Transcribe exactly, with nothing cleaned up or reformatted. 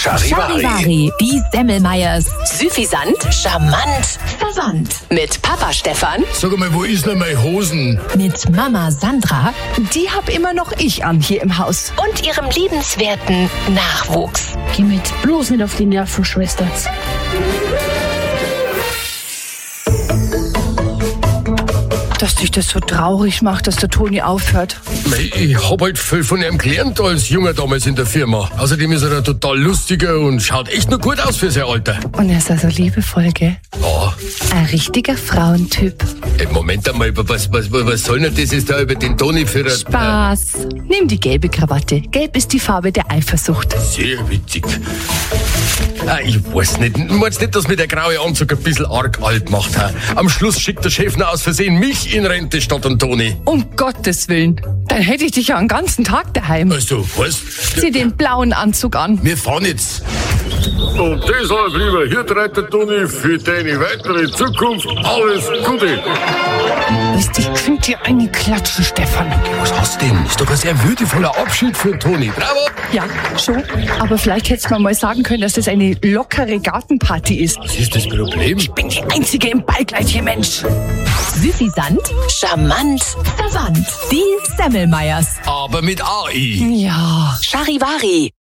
Charivari, die Semmelmeyers. Süffisant, charmant, verwandt. Mit Papa Stefan. Sag mal, wo ist denn meine Hosen? Mit Mama Sandra. Die hab immer noch ich an hier im Haus. Und ihrem liebenswerten Nachwuchs. Geh mit bloß nicht auf die Nerven, Schwester. Dass dich das so traurig macht, dass der Toni aufhört. Ich hab halt viel von ihm gelernt als Junger damals in der Firma. Außerdem ist er ein total lustiger und schaut echt nur gut aus für sein Alter. Und er ist also liebevoll, gell? Ja. Ein richtiger Frauentyp. Ey, Moment einmal, was, was, was soll denn das jetzt da über den Toni für ein... Spaß. Nimm die gelbe Krawatte. Gelb ist die Farbe der Eifersucht. Sehr witzig. Ah, ich weiß nicht. Meinst nicht, dass mir der graue Anzug ein bisschen arg alt macht? Ha? Am Schluss schickt der Chef noch aus Versehen mich in Rente statt an Toni. Um Gottes Willen. Dann hätte ich dich ja einen ganzen Tag daheim. Also, was? Zieh den blauen Anzug an. Wir fahren jetzt. Und deshalb, lieber Hirtreiter Toni, für deine weitere Zukunft alles Gute. Lass dich könnt dir eine klatschen, Stefan. Was hast du denn? Ist doch ein sehr würdevoller Abschied für Toni. Bravo! Ja, schon. Aber vielleicht hättest du mir mal sagen können, dass das eine lockere Gartenparty ist. Was ist das Problem? Ich bin die Einzige im Ball gleich hier, Mensch. Süffisant, charmant, verwandt. Die Semmelmeyers. Aber mit A I. Ja. Charivari.